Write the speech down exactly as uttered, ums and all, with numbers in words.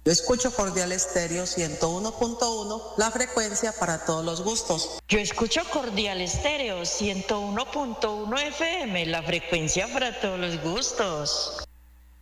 Yo escucho Cordial Estéreo ciento uno punto uno, la frecuencia para todos los gustos. Yo escucho Cordial Estéreo ciento uno punto uno F M, la frecuencia para todos los gustos.